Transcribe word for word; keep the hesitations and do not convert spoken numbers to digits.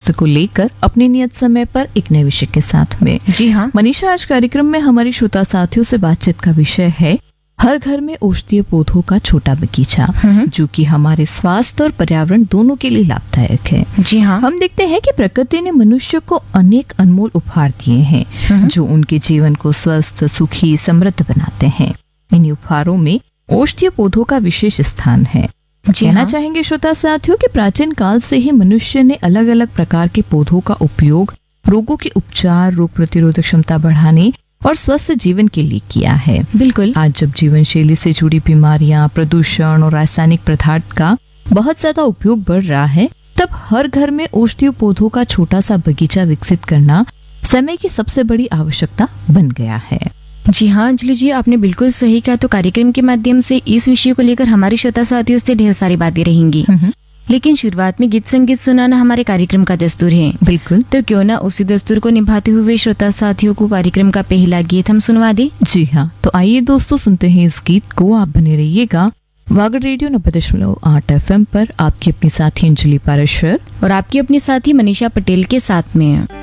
स्वास्थ्य को लेकर अपने नियत समय पर एक नए विषय के साथ में। जी हाँ मनीषा, आज कार्यक्रम में हमारी श्रोता साथियों से बातचीत का विषय है हर घर में औषधीय पौधों का छोटा बगीचा, जो कि हमारे स्वास्थ्य और पर्यावरण दोनों के लिए लाभदायक है। जी हाँ हम देखते हैं कि प्रकृति ने मनुष्य को अनेक अनमोल उपहार दिए हैं जो उनके जीवन को स्वस्थ, सुखी, समृद्ध बनाते हैं। इन उपहारों में औषधीय पौधों का विशेष स्थान है। कहना चाहेंगे श्रोता साथियों कि प्राचीन काल से ही मनुष्य ने अलग अलग प्रकार के पौधों का उपयोग रोगों के उपचार, रोग प्रतिरोधक क्षमता बढ़ाने और स्वस्थ जीवन के लिए किया है। बिल्कुल। आज जब जीवन शैली से जुड़ी बीमारियां, प्रदूषण और रासायनिक पदार्थ का बहुत ज्यादा उपयोग बढ़ रहा है, तब हर घर में औषधीय पौधों का छोटा सा बगीचा विकसित करना समय की सबसे बड़ी आवश्यकता बन गया है। जी हाँ अंजलि जी, आपने बिल्कुल सही कहा। तो कार्यक्रम के माध्यम से इस विषय को लेकर हमारे श्रोता साथियों से ढेर सारी बातें रहेंगी, लेकिन शुरुआत में गीत संगीत सुनाना हमारे कार्यक्रम का दस्तूर है। बिल्कुल। तो क्यों ना उसी दस्तूर को निभाते हुए श्रोता साथियों को कार्यक्रम का पहला गीत हम सुनवा दें। जी हाँ, तो आइए दोस्तों सुनते हैं इस गीत को। आप बने रहिएगा वागड़ रेडियो नब्बे दशमलव आठ एफ एम पर, आपकी अपनी साथी अंजलि पाराशर और आपकी अपनी साथी मनीषा पटेल के साथ में।